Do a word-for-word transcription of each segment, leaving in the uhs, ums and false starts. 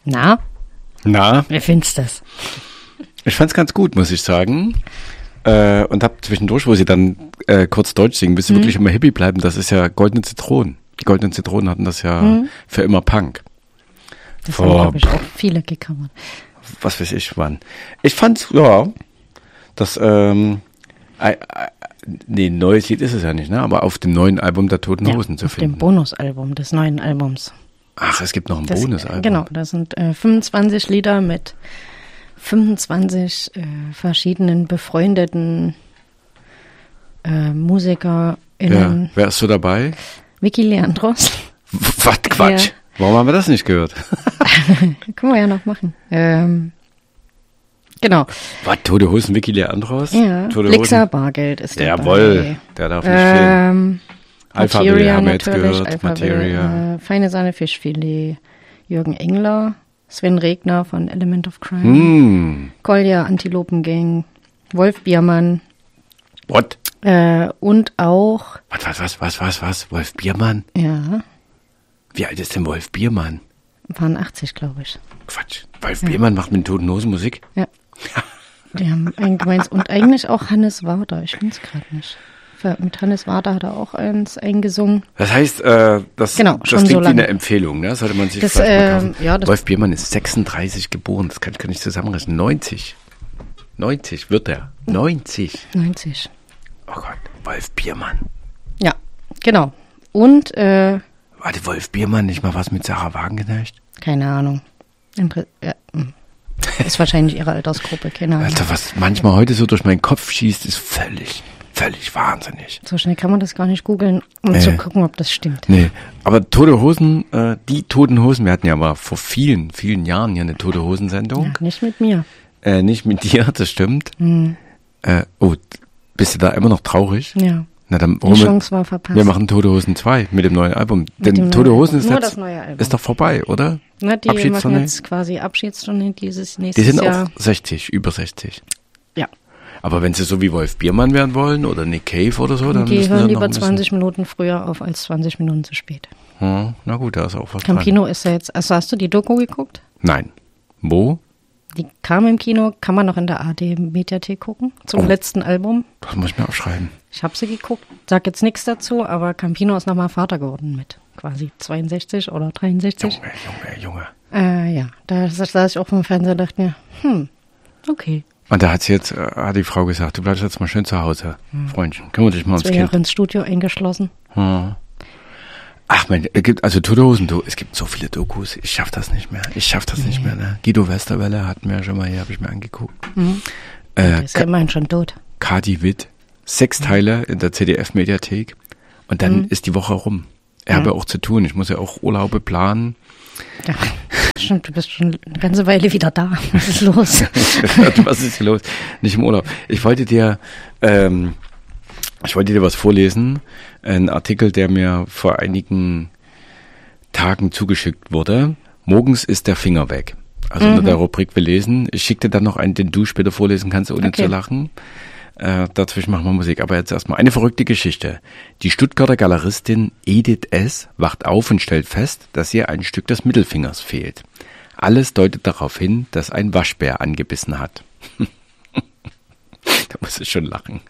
Na? Na? Wie findest du das? Ich fand's ganz gut, muss ich sagen. Äh, und hab zwischendurch, wo sie dann äh, kurz Deutsch singen, bis sie mhm. wirklich immer Hippie bleiben, das ist ja Goldene Zitronen. Die Goldenen Zitronen hatten das ja mhm. für immer Punk. Das Vor, haben, glaube ich, auch viele gecovert. Was weiß ich wann. Ich fand's, ja, das, ähm, äh, äh, nee, ein neues Lied ist es ja nicht, ne? Aber auf dem neuen Album der Toten ja, Hosen zu auf finden. Auf dem Bonusalbum des neuen Albums. Ach, es gibt noch ein das, Bonusalbum. Genau, da sind äh, fünfundzwanzig Lieder mit fünfundzwanzig äh, verschiedenen befreundeten äh, MusikerInnen. Ja, wer ist so dabei? Vicky Leandros. Was Quatsch. Ja. Warum haben wir das nicht gehört? Können wir ja noch machen. Ähm, genau. Was, Tote Hosen, Vicky Leandros? Ja, Tote Blixer Bargeld ist dabei. Jawohl, der darf nicht ähm, fehlen. Materia haben wir jetzt natürlich, gehört. Alpha Materia. Äh, Feine Sahne Fischfilet, Jürgen Engler, Sven Regner von Element of Crime, Mm. Kolja Antilopengang, Wolf Biermann. What? Äh, und auch... Was, was, was, was, was, was? Wolf Biermann? Ja. Wie alt ist denn Wolf Biermann? Waren achtzig, glaube ich. Quatsch. Wolf ja. Biermann macht mit Toten Hosen Musik? Ja. Die haben ein gemeins. Und eigentlich auch Hannes Wader, ich finde es gerade nicht. Für, mit Hannes Wader hat er auch eins eingesungen. Das heißt, äh, das, genau, das schon klingt so wie eine Empfehlung, ne? Sollte man sich das, vielleicht mal kaufen. Äh, ja, das Wolf Biermann ist sechsunddreißig geboren, das kann ich gar nicht zusammenrechnen. neunzig. neunzig wird er. neunzig. neunzig. Oh Gott, Wolf Biermann. Ja, genau. Und, äh... Warte, Wolf Biermann nicht mal was mit Sarah Wagenknecht? Keine Ahnung. Impre- ja, ist wahrscheinlich ihre Altersgruppe, keine Ahnung. Alter, was manchmal heute so durch meinen Kopf schießt, ist völlig, völlig wahnsinnig. So schnell kann man das gar nicht googeln, um äh, zu gucken, ob das stimmt. Nee, aber Tote Hosen, äh, die Toten Hosen, wir hatten ja mal vor vielen, vielen Jahren hier eine Tote Hosen-Sendung. Ja, nicht mit mir. Äh, nicht mit dir, das stimmt. Mhm. Äh, oh, bist du da immer noch traurig? Ja. Na, dann Die Chance war verpasst. Wir machen Tote Hosen zwei mit dem neuen Album. Mit Denn Tote Hosen ist, nur jetzt, das neue Album. ist doch vorbei, oder? Na, die machen jetzt quasi Abschiedsstunde dieses nächstes Jahr. Die sind Jahr. auch sechzig, über sechzig. Ja. Aber wenn sie so wie Wolf Biermann werden wollen oder Nick Cave oder so, dann die müssen hören sie lieber noch ein bisschen zwanzig Minuten früher auf als zwanzig Minuten zu spät. Hm, na gut, da ist auch was Campino dran. ist ja jetzt, also hast du die Doku geguckt? Nein. Wo? Die kam im Kino, kann man noch in der A R D-Mediathek gucken, zum Oh. letzten Album. Das muss ich mir aufschreiben. Ich habe sie geguckt, sag jetzt nichts dazu, aber Campino ist nochmal Vater geworden mit quasi zweiundsechzig oder dreiundsechzig. Junge, Junge, Junge. Äh, ja, da saß ich auch vom Fernseher und dachte mir, hm, okay. Und da hat sie jetzt, äh, hat die Frau gesagt, du bleibst jetzt mal schön zu Hause, hm. Freundchen. Kümmere dich mal ums Zwei Kind. Jahre ins Studio eingeschlossen. Hm. Ach mein, es gibt, also Tote Hosen, du, es gibt so viele Dokus, ich schaff das nicht mehr. Ich schaff das nee. nicht mehr, ne? Guido Westerwelle hat mir schon mal hier, habe ich mir angeguckt. Mhm. Äh, Der ist ja immerhin schon tot. Kadi Witt, sechs Teile in der Z D F-Mediathek und dann mhm. ist die Woche rum. Er ja. habe auch zu tun, ich muss ja auch Urlaube planen. Ja, stimmt, du bist schon eine ganze Weile wieder da. Was ist los? Was ist hier los? Nicht im Urlaub. Ich wollte dir, ähm, ich wollte dir was vorlesen. Ein Artikel, der mir vor einigen Tagen zugeschickt wurde. Morgens ist der Finger weg. Also mhm. unter der Rubrik wir lesen. Ich schicke dir dann noch einen, den du später vorlesen kannst, ohne okay. zu lachen. Äh, dazwischen machen wir Musik. Aber jetzt erstmal eine verrückte Geschichte. Die Stuttgarter Galeristin Edith S. wacht auf und stellt fest, dass ihr ein Stück des Mittelfingers fehlt. Alles deutet darauf hin, dass ein Waschbär angebissen hat. Da muss ich schon lachen.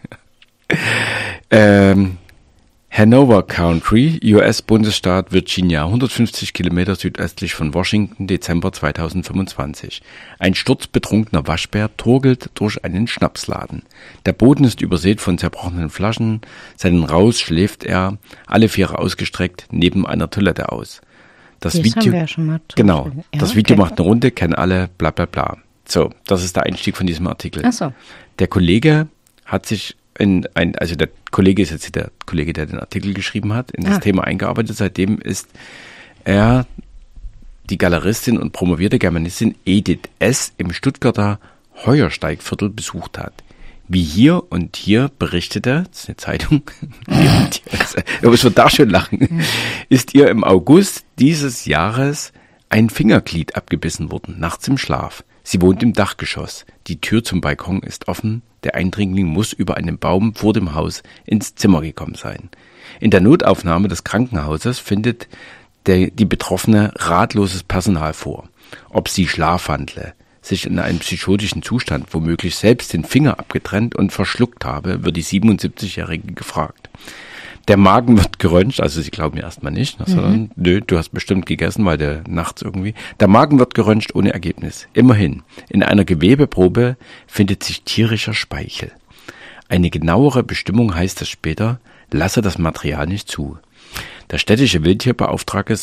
ähm, Hanover County, U S-Bundesstaat Virginia, hundertfünfzig Kilometer südöstlich von Washington, Dezember zweitausendfünfundzwanzig. Ein sturzbetrunkener Waschbär torkelt durch einen Schnapsladen. Der Boden ist übersät von zerbrochenen Flaschen. Seinen Raus schläft er, alle Viere ausgestreckt, neben einer Toilette aus. Das, das Video, haben wir ja schon mal genau, ja, das Video okay. macht eine Runde, kennen alle, bla bla bla. So, das ist der Einstieg von diesem Artikel. Ach so. Der Kollege hat sich in ein, also der Kollege ist jetzt der Kollege, der den Artikel geschrieben hat, in das ah. Thema eingearbeitet. Seitdem ist er die Galeristin und promovierte Germanistin Edith S. im Stuttgarter Heuersteigviertel besucht hat. Wie hier und hier berichtete, das ist eine Zeitung, aber ich würde da schon lachen, ist ihr im August dieses Jahres ein Fingerglied abgebissen worden, nachts im Schlaf. Sie wohnt im Dachgeschoss. Die Tür zum Balkon ist offen. Der Eindringling muss über einen Baum vor dem Haus ins Zimmer gekommen sein. In der Notaufnahme des Krankenhauses findet der, die Betroffene ratloses Personal vor. ob sie schlafwandle, sich in einem psychotischen Zustand womöglich selbst den Finger abgetrennt und verschluckt habe, wird die siebenundsiebzigjährige gefragt. Der Magen wird geröntgt, also sie glauben mir erstmal nicht, sondern, mhm. nö, du hast bestimmt gegessen, weil der nachts irgendwie. Der Magen wird geröntgt ohne Ergebnis. Immerhin, in einer Gewebeprobe findet sich tierischer Speichel. Eine genauere Bestimmung heißt es später, lasse das Material nicht zu. Der städtische Wildtierbeauftragte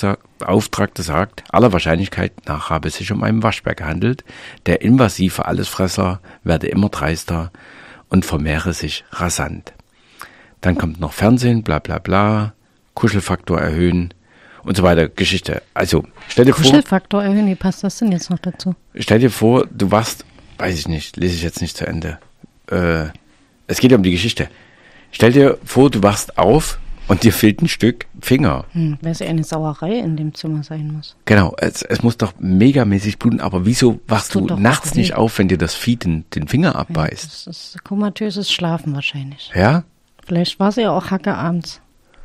sagt, aller Wahrscheinlichkeit nach habe es sich um einen Waschbär gehandelt. Der invasive Allesfresser werde immer dreister und vermehre sich rasant. Dann kommt noch Fernsehen, bla bla bla, Kuschelfaktor erhöhen und so weiter, Geschichte. Also stell dir vor... Kuschelfaktor erhöhen, wie passt das denn jetzt noch dazu? Stell dir vor, du wachst, weiß ich nicht, lese ich jetzt nicht zu Ende. Äh, es geht ja um die Geschichte. Stell dir vor, du wachst auf und dir fehlt ein Stück Finger. Hm, weil es eine Sauerei in dem Zimmer sein muss. Genau, es, es muss doch megamäßig bluten, aber wieso wachst du nachts nicht auf, wenn dir das Vieh den, den Finger abbeißt? Ja, das ist komatöses Schlafen wahrscheinlich. Ja? Vielleicht war sie ja auch Hacke abends.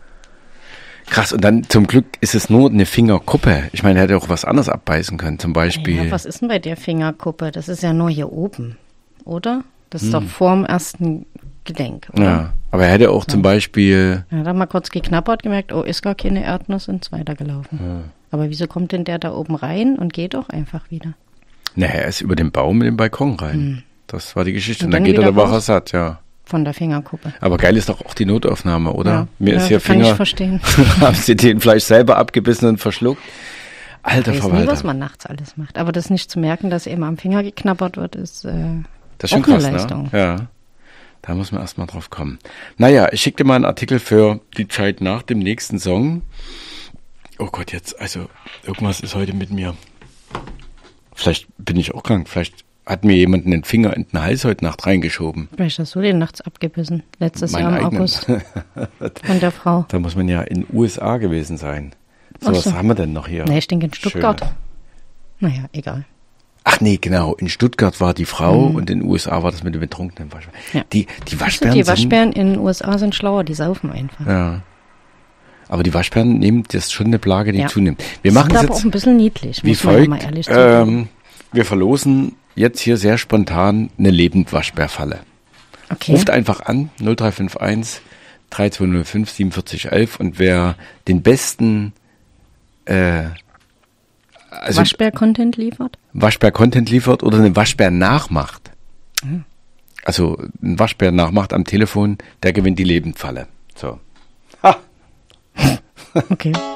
Krass, und dann zum Glück ist es nur eine Fingerkuppe. Ich meine, er hätte auch was anderes abbeißen können, zum Beispiel. Ja, was ist denn bei der Fingerkuppe? Das ist ja nur hier oben, oder? Das ist hm. doch vorm ersten Gelenk, oder? Ja, aber er hätte auch ja. zum Beispiel... Er hat dann mal kurz geknabbert, gemerkt, oh, ist gar keine Erdnuss und ist weitergelaufen. Ja. Aber wieso kommt denn der da oben rein und geht doch einfach wieder? Naja, er ist über den Baum in den Balkon rein. Hm. Das war die Geschichte. Und, und dann, dann geht er, da war er satt, ja. Von der Fingerkuppe. Aber geil ist doch auch die Notaufnahme, oder? Ja, Mir ja, ist hier kann Finger. Ich verstehen. Haben sie den vielleicht selber abgebissen und verschluckt? Alter Verwalter. Ich weiß nie, was man nachts alles macht. Aber das nicht zu merken, dass eben am Finger geknabbert wird, ist, äh, das ist schon auch krass, eine Leistung. Ne? Ja. Da muss man erstmal drauf kommen. Naja, ich schicke dir mal einen Artikel für die Zeit nach dem nächsten Song. Oh Gott, jetzt, also, irgendwas ist heute mit mir. Vielleicht bin ich auch krank, vielleicht hat mir jemand den Finger in den Hals heute Nacht reingeschoben. Vielleicht hast du den nachts abgebissen, letztes Mein Jahr im eigenen. August. Von der Frau. Da muss man ja in den U S A gewesen sein. So, Ach was so. haben wir denn noch hier? Nee, ich denke in Stuttgart. Schöne. Naja, egal. Ach nee, genau. In Stuttgart war die Frau mhm. und in den U S A war das mit dem betrunkenen Waschbären. Ja. Die, die Waschbären, also die Waschbären sind, in den U S A sind schlauer, die saufen einfach. Ja. Aber die Waschbären nehmen das schon eine Plage, die ja. zunimmt. Wir das machen ist es aber jetzt auch ein bisschen niedlich, wie muss man folgt. ja mal ehrlich sagen. Ähm, wir verlosen jetzt hier sehr spontan eine Lebendwaschbärfalle. Okay. Ruft einfach an, null drei fünf eins, drei zwei null fünf, sieben vier eins und wer den besten äh, also Waschbär-Content liefert? Waschbär-Content liefert oder einen Waschbär nachmacht. Mhm. Also einen Waschbär nachmacht am Telefon, der gewinnt die Lebendfalle. So. Ha! Okay.